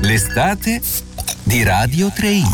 L'estate di Radio 3i.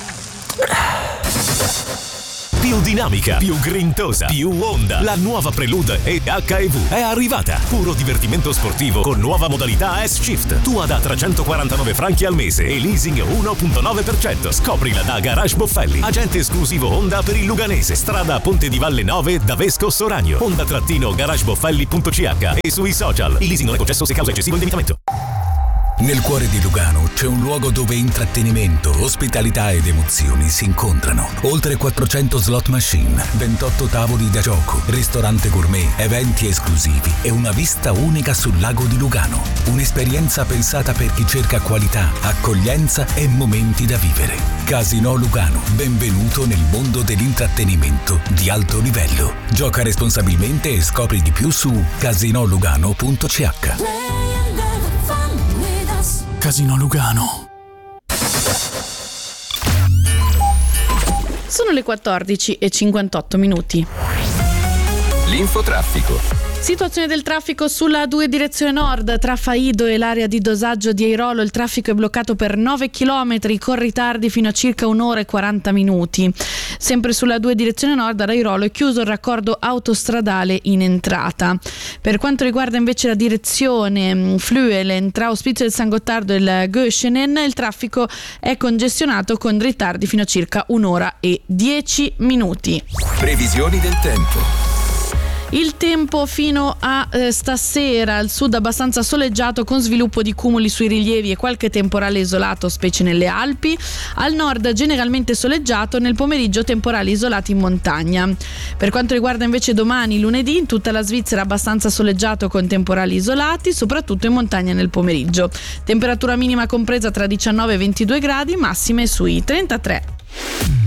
Più dinamica, più grintosa, più onda. La nuova Prelude EHEV è arrivata. Puro divertimento sportivo con nuova modalità S-Shift. Tua da 349 franchi al mese e leasing 1.9%. Scoprila da Garage Boffelli. Agente esclusivo Honda per il Luganese. Strada Ponte di Valle 9 da Vesco Soranio. Honda-garageboffelli.ch e sui social. Il leasing non è concesso se causa eccessivo indebitamento. Nel cuore di Lugano c'è un luogo dove intrattenimento, ospitalità ed emozioni si incontrano. Oltre 400 slot machine, 28 tavoli da gioco, ristorante gourmet, eventi esclusivi e una vista unica sul lago di Lugano. Un'esperienza pensata per chi cerca qualità, accoglienza e momenti da vivere. Casino Lugano, benvenuto nel mondo dell'intrattenimento di alto livello. Gioca responsabilmente e scopri di più su casinolugano.ch. Casino Lugano. Sono le 14:58. L'infotraffico. Situazione del traffico sulla 2 direzione nord tra Faido e l'area di dosaggio di Airolo. Il traffico è bloccato per 9 km con ritardi fino a circa 1 ora e 40 minuti. Sempre sulla 2 direzione nord ad Airolo è chiuso il raccordo autostradale in entrata. Per quanto riguarda invece la direzione Flüelen tra Ospizio del San Gottardo e il Göschenen, il traffico è congestionato con ritardi fino a circa 1 ora e 10 minuti. Previsioni del tempo. Il tempo fino a stasera: al sud abbastanza soleggiato con sviluppo di cumuli sui rilievi e qualche temporale isolato, specie nelle Alpi. Al nord generalmente soleggiato, nel pomeriggio temporali isolati in montagna. Per quanto riguarda invece domani, lunedì, in tutta la Svizzera abbastanza soleggiato con temporali isolati, soprattutto in montagna nel pomeriggio. Temperatura minima compresa tra 19 e 22 gradi, massime sui 33.